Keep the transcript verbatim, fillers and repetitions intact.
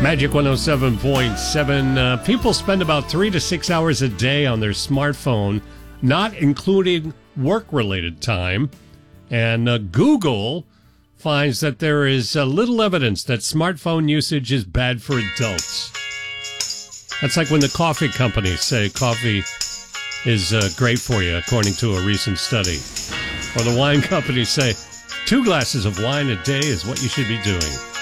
Magic one oh seven point seven. Uh, people spend about three to six hours a day on their smartphone, not including work-related time. And uh, Google finds that there is uh, little evidence that smartphone usage is bad for adults. That's like when the coffee companies say coffee is uh, great for you, according to a recent study. Or the wine companies say two glasses of wine a day is what you should be doing.